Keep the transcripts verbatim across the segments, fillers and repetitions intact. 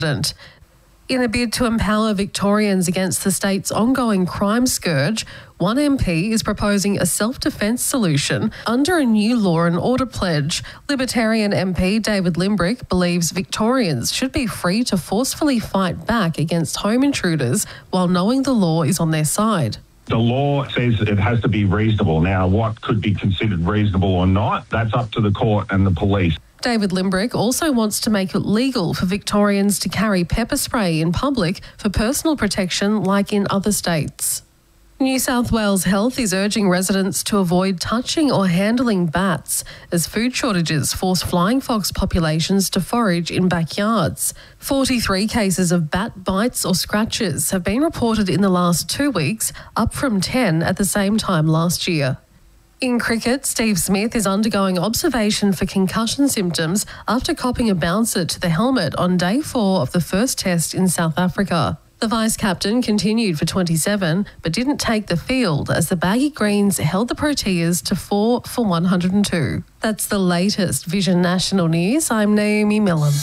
In a bid to empower Victorians against the state's ongoing crime scourge, one M P is proposing a self-defence solution under a new law and order pledge. Libertarian M P David Limbrick believes Victorians should be free to forcefully fight back against home intruders while knowing the law is on their side. The law says it has to be reasonable. Now, what could be considered reasonable or not, that's up to the court and the police. David Limbrick also wants to make it legal for Victorians to carry pepper spray in public for personal protection like in other states. New South Wales Health is urging residents to avoid touching or handling bats as food shortages force flying fox populations to forage in backyards. forty-three cases of bat bites or scratches have been reported in the last two weeks, up from ten at the same time last year. In cricket, Steve Smith is undergoing observation for concussion symptoms after copping a bouncer to the helmet on day four of the first test in South Africa. The vice-captain continued for twenty-seven but didn't take the field as the Baggy Greens held the Proteas to four for one hundred two. That's the latest Vision National News. I'm Naomi Millam.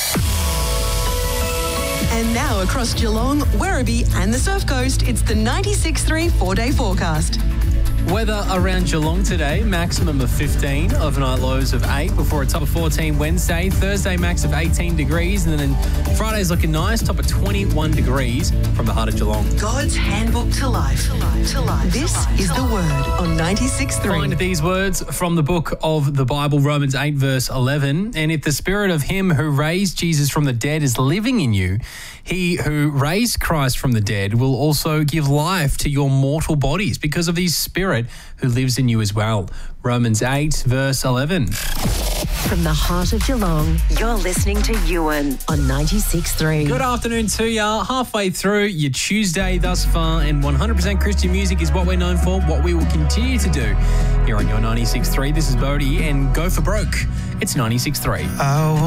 And now across Geelong, Werribee and the Surf Coast, it's the ninety-six point three four-day forecast. Weather around Geelong today, maximum of fifteen, overnight lows of eight before a top of fourteen Wednesday. Thursday, max of eighteen degrees, and then Friday's looking nice, top of twenty-one degrees from the heart of Geelong. God's handbook to life. To life. To life. This to life. is the word on ninety-six point three. Find these words from the book of the Bible, Romans eight, verse eleven. And if the spirit of him who raised Jesus from the dead is living in you, he who raised Christ from the dead will also give life to your mortal bodies because of his spirit who lives in you as well. Romans eight, verse eleven. From the heart of Geelong, you're listening to Ewan on ninety-six point three. Good afternoon to ya. Halfway through your Tuesday thus far, and one hundred percent Christian music is what we're known for, what we will continue to do here on your ninety-six point three. This is Bodie and Go For Broke. It's ninety-six point three. Oh.